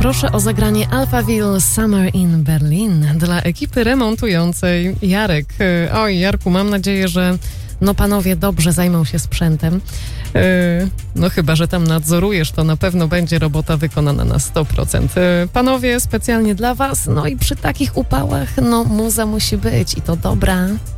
Proszę o zagranie Alphaville Summer in Berlin dla ekipy remontującej. Jarek. Oj, Jarku, mam nadzieję, że panowie dobrze zajmą się sprzętem. Chyba że tam nadzorujesz, to na pewno będzie robota wykonana na 100%. Panowie, specjalnie dla was, i przy takich upałach, muza musi być i to dobra.